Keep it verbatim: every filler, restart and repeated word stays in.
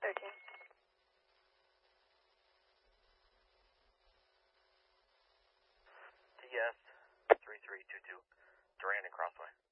thirteen. T S three three two two, Durandon Crossway.